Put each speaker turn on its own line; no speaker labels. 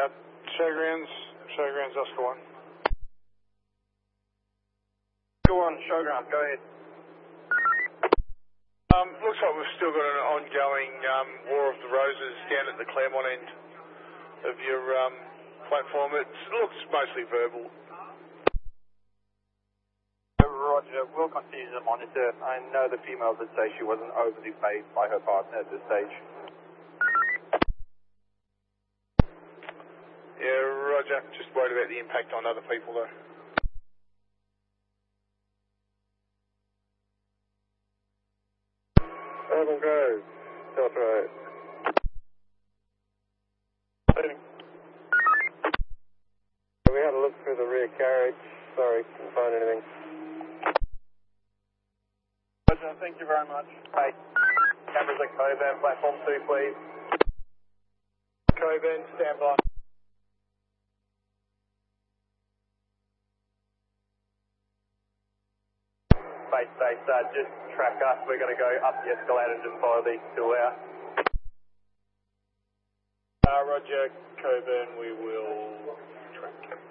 Showgrounds, Oscar 1.
Go on, Showground, go ahead.
Looks like we've still got an ongoing War of the Roses down at the Claremont end of your platform. It looks mostly verbal.
Roger, we'll continue to monitor. I know the female did say she wasn't overly phased by her partner at this stage.
Yeah, Roger. Just worried about the impact on other people though.
Urban Grove, Delta 8. We had a look through the rear carriage. Sorry, couldn't find anything. Roger, thank you very much. Hey, cameras at Coburn, platform 2 please. Coburn, stand by. Base, just track us. We're going to go up the escalator and just follow these two out.
Roger, Coburn, we will track.